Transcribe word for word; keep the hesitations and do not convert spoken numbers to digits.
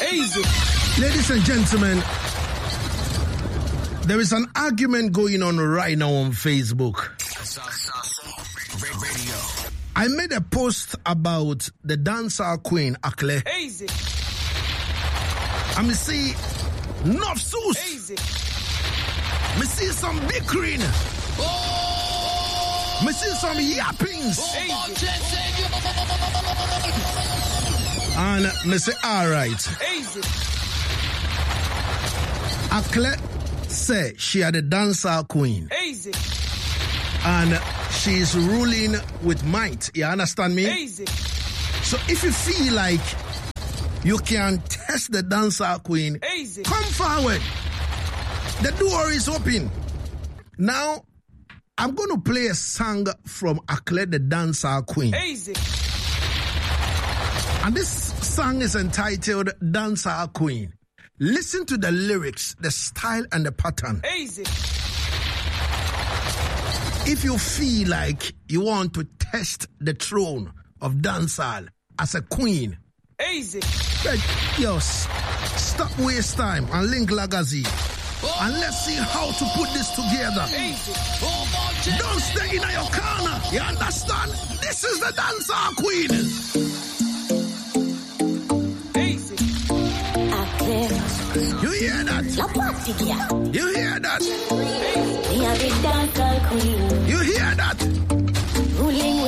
Easy. Ladies and gentlemen, there is an argument going on right now on Facebook. I made a post about the dancer queen Akle. Easy. I me see North Sus. Easy. Me see some bickering. Oh. Me see some yappings. Easy. And me say, all right. Easy. Akle say she had a dancer queen. Easy. And she's ruling with might. You understand me? Easy. So if you feel like you can test the dancer queen, Easy. come forward. The door is open. Now, I'm going to play a song from Akle, the dancer queen. Easy. And this song is entitled Dancer Queen. Listen to the lyrics, the style, and the pattern. Easy. If you feel like you want to test the throne of dancehall as a queen, Easy. but, yo, s- stop waste time and link Lagazi. And let's see how to put this together. Easy. Don't stay in your corner. You understand? This is the dancer queen. Easy. You hear that? You hear that? We are the dancer queen.